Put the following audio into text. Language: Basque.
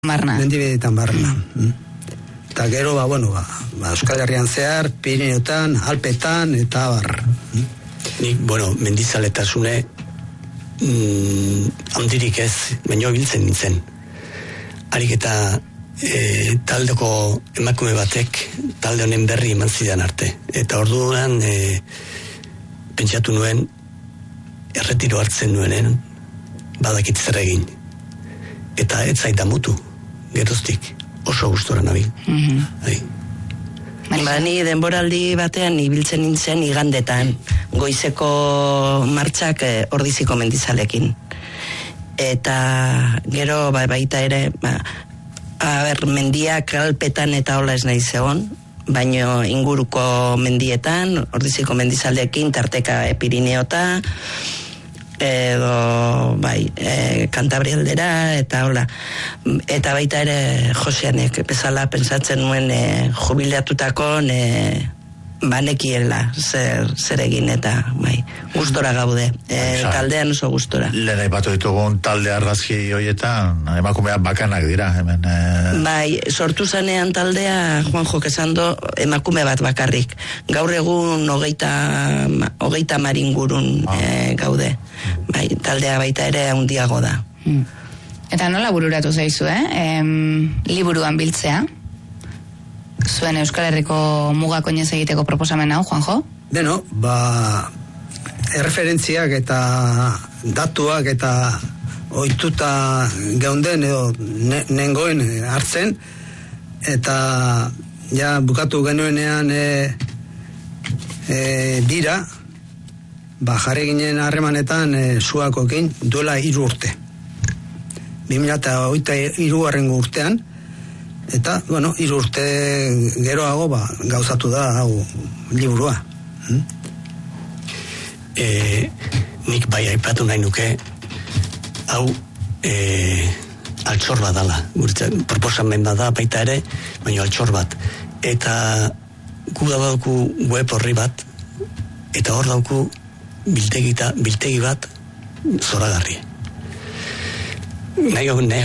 Mendibideetan barna. Eta gero, Euskal Herrian zehar, Pirineotan, Alpetan, eta bar. Nik, mendizaletasune handirik ez, baino biltzen nintzen. Harik eta taldeko emakume batek talde honen berri eman zidan arte. Eta orduan pentsatu nuen, erretiro hartzen nuenen, badakit zer egin. Eta ez zaita mutu, geroztik, oso gustora nabil. Ni denboraldi batean ibiltzen nintzen igandetan, goizeko martxak Ordiziko mendizalekin. Eta gero baita ere, mendiak Alpetan eta hola ez nahi zegoen, baino inguruko mendietan, Ordiziko mendizalekin, tarteka Pirineota, edo Kantabrialdera eta hola, eta baita ere Joseanek bezala pensatzen nuen jubilatutako banekiela zer egin eta gustora gaude, taldean oso gustora. Lehen aipatu ditugun talde argazki horietan emakumeak bakanak dira hemen. Sortu zanean taldea Juanjo Kesando emakume bat bakarrik. Gaur egun 30 ingurun gaude. Taldea baita ere handiago da. Eta nola bururatu zaizu, liburuan biltzea? Zuen Euskal Herriko mugako oinez egiteko proposamen hau, Juanjo? Erreferentziak eta datuak eta ohituta geunden edo nengoen hartzen, eta bukatu genuenean bira, jarri ginen harremanetan Suakokin duela 3 urte. 2023 urtean, eta, 3 urte geroago gauzatu da hau liburua. Nik bai aipatu nahi nuke hau altxor bat dala. Proposamen bat da baita ere, baina altxor bat. Eta gu dauku web horri bat, eta hor dauku biltegi bat zoragarri. Nahi